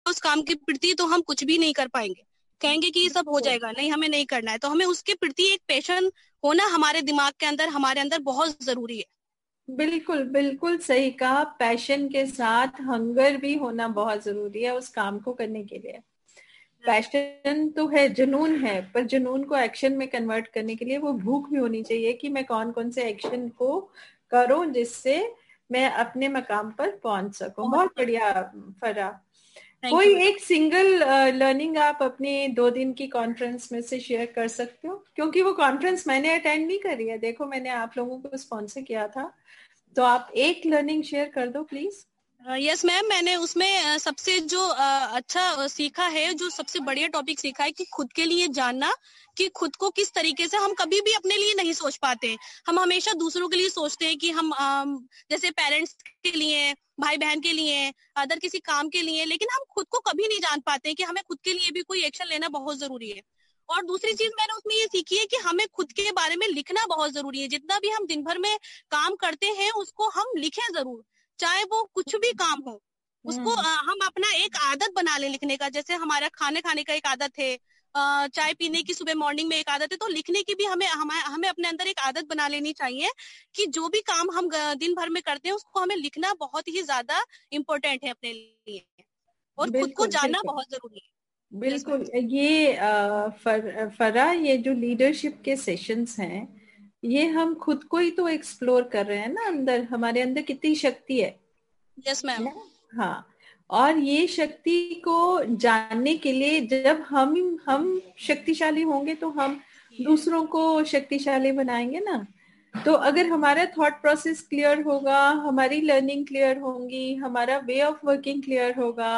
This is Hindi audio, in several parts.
उस काम के प्रति तो हम कुछ भी नहीं कर पाएंगे, कहेंगे कि ये सब हो जाएगा, नहीं हमें नहीं करना है। तो हमें उसके प्रति एक पैशन होना हमारे दिमाग के अंदर, हमारे अंदर बहुत जरूरी है। बिल्कुल बिल्कुल सही कहा। पैशन के साथ हंगर भी होना बहुत जरूरी है उस काम को करने के लिए। पैशन तो है, जुनून है, पर जुनून को एक्शन में कन्वर्ट करने के लिए वो भूख भी होनी चाहिए कि मैं कौन कौन से एक्शन को करूं जिससे मैं अपने मकाम पर पहुंच सकूं। बहुत बढ़िया फरा। थैंक यू कोई मैडम। एक सिंगल लर्निंग आप अपनी 2 दिन की कॉन्फ्रेंस में से शेयर कर सकते हो? क्योंकि वो कॉन्फ्रेंस मैंने अटेंड नहीं करी है, देखो मैंने आप लोगों को स्पॉन्सर किया था, तो आप एक लर्निंग शेयर कर दो प्लीज। यस मैम, मैंने उसमें सबसे जो अच्छा सीखा है, जो सबसे बढ़िया टॉपिक सीखा है कि खुद के लिए जानना, कि खुद को किस तरीके से हम कभी भी अपने लिए नहीं सोच पाते। हम हमेशा दूसरों के लिए सोचते हैं कि हम जैसे पेरेंट्स के लिए, भाई बहन के लिए, अदर किसी काम के लिए, लेकिन हम खुद को कभी नहीं जान पाते कि हमें खुद के लिए भी कोई एक्शन लेना बहुत जरूरी है। और दूसरी चीज मैंने उसमें ये सीखी है कि हमें खुद के बारे में लिखना बहुत जरूरी है। जितना भी हम दिन भर में काम करते हैं उसको हम लिखें जरूर, चाहे वो कुछ भी काम हो। उसको हम अपना एक आदत बना ले लिखने का। जैसे हमारा खाने खाने का एक आदत है, चाय पीने की सुबह मॉर्निंग में एक आदत है, तो लिखने की भी हमें अपने अंदर एक आदत बना लेनी चाहिए कि जो भी काम हम दिन भर में करते हैं उसको हमें लिखना बहुत ही ज्यादा इम्पोर्टेंट है अपने लिए, और खुद को बिल्कुल जानना बिल्कुल बहुत जरूरी है। यस बिल्कुल। ये फरा, ये जो लीडरशिप के सेशंस हैं, ये हम खुद को ही तो एक्सप्लोर कर रहे हैं ना, अंदर हमारे अंदर कितनी शक्ति है। Yes ma'am. हाँ, और ये शक्ति को जानने के लिए जब हम शक्तिशाली होंगे तो हम दूसरों को शक्तिशाली बनाएंगे ना। तो अगर हमारा थॉट प्रोसेस क्लियर होगा, हमारी लर्निंग क्लियर होंगी, हमारा वे ऑफ वर्किंग क्लियर होगा,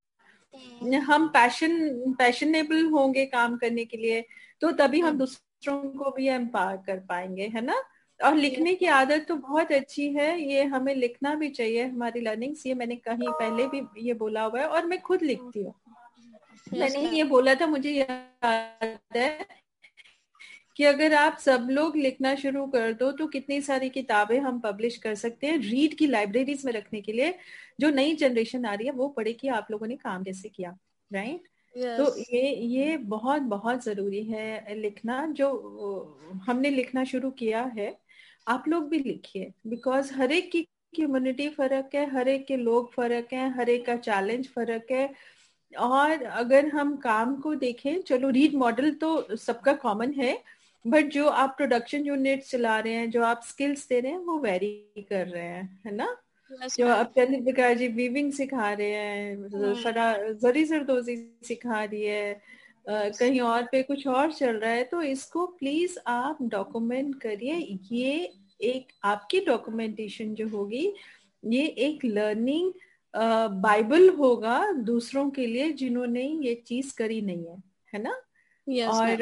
हम पैशनेबल होंगे काम करने के लिए, तो तभी हम दूसरों को भी एम्पावर कर पाएंगे, है ना। और लिखने की आदत तो बहुत अच्छी है, ये हमें लिखना भी चाहिए हमारी लर्निंग्स। ये मैंने कहीं पहले भी ये बोला हुआ है और मैं खुद लिखती हूँ। यस मैंने मैम। ये बोला था, मुझे याद है कि अगर आप सब लोग लिखना शुरू कर दो तो कितनी सारी किताबें हम पब्लिश कर सकते हैं रीड की लाइब्रेरीज में रखने के लिए। जो नई जनरेशन आ रही है वो पढ़े कि आप लोगों ने काम कैसे किया, राइट। यस। तो ये बहुत बहुत जरूरी है लिखना। जो हमने लिखना शुरू किया है, आप लोग भी लिखिए, बिकॉज हर एक की कम्युनिटी फर्क है, हर एक के लोग फर्क हैं, हर एक का चैलेंज फर्क है। और अगर हम काम को देखें, चलो रीड मॉडल तो सबका कॉमन है, बट जो आप प्रोडक्शन यूनिट चला रहे हैं, जो आप स्किल्स दे रहे हैं, वो वेरी कर रहे हैं, है ना। यस जो मैम। अब चंद्र प्रकाश जी वीविंग सिखा रहे हैं, फरा जरी सरदोजी सिखा रही है, कहीं और पे कुछ और चल रहा है, तो इसको प्लीज आप डॉक्यूमेंट करिए। ये एक आपकी डॉक्यूमेंटेशन जो होगी, ये एक लर्निंग बाइबल होगा दूसरों के लिए जिन्होंने ये चीज करी नहीं है ना। यस और मैम।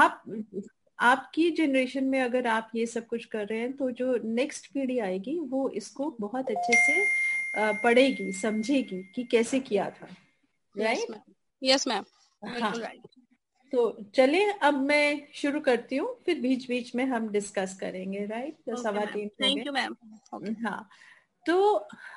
आपकी जनरेशन में अगर आप ये सब कुछ कर रहे हैं तो जो नेक्स्ट पीढ़ी आएगी वो इसको बहुत अच्छे से पढ़ेगी, समझेगी कि कैसे किया था, yes right. Ma'am. Yes ma'am. हाँ, बिल्कुल राइट। तो चले अब मैं शुरू करती हूँ, फिर बीच बीच में हम डिस्कस करेंगे, राइट। ओके सवा मैम, तीन हो गए। Thank you ma'am. ओके। हाँ, तो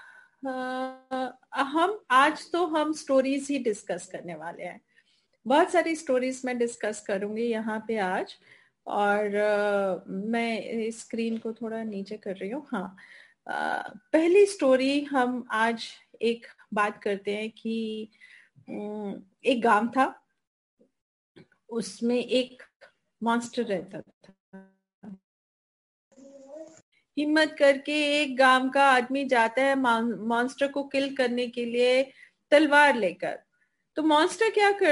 हम स्टोरीज ही डिस्कस करने वाले हैं। बहुत सारी स्टोरीज मैं डिस्कस करूंगी यहाँ पे आज। और मैं स्क्रीन को थोड़ा नीचे कर रही हूँ। हाँ, पहली स्टोरी हम आज एक बात करते हैं कि एक गांव था, उसमें एक मॉन्स्टर रहता था। हिम्मत करके एक गांव का आदमी जाता है मॉन्स्टर को किल करने के लिए तलवार लेकर। तो मॉन्स्टर क्या कर